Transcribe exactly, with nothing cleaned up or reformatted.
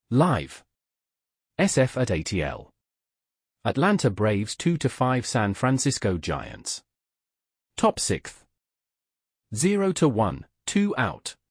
Live. S F at A T L. Atlanta Braves two to five San Francisco Giants. Top sixth. zero to one, two out.